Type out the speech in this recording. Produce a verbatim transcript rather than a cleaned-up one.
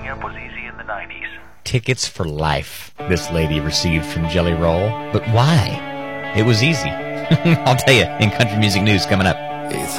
Breaking up was easy in the nineties. Tickets for life this lady received from Jelly Roll. But why? It was easy. I'll tell you in country music news coming up.